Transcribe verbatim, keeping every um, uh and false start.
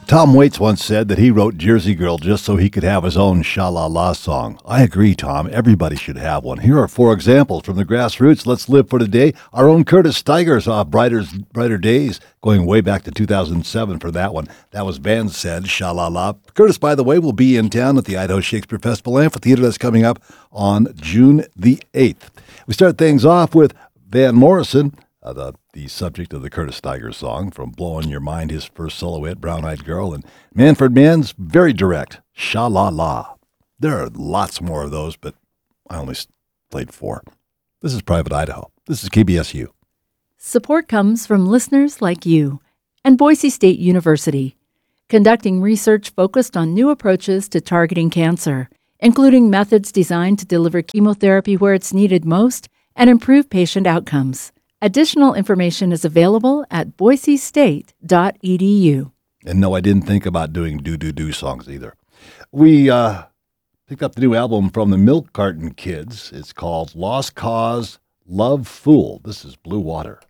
Tom Waits once said that he wrote Jersey Girl just so he could have his own Sha-La-La song. I agree, Tom. Everybody should have one. Here are four examples from the Grassroots. Let's live for today. Our own Curtis Stigers off Brighter, Brighter Days, going way back to two thousand seven for that one. That was Band Said, Sha-La-La. Curtis, by the way, will be in town at the Idaho Shakespeare Festival Amphitheater. That's coming up on June the eighth. We start things off with Van Morrison, uh, the the subject of the Curtis Stigers song, from Blowing Your Mind, his first solo hit, Brown Eyed Girl, and Manfred Mann's very direct, Sha-La-La. There are lots more of those, but I only played four. This is Private Idaho. This is K B S U. Support comes from listeners like you and Boise State University, conducting research focused on new approaches to targeting cancer, including methods designed to deliver chemotherapy where it's needed most and improve patient outcomes. Additional information is available at boise state dot e d u. And no, I didn't think about doing do-do-do songs either. We uh, picked up the new album from the Milk Carton Kids. It's called Lost Cause, Love Fool. This is Blue Water.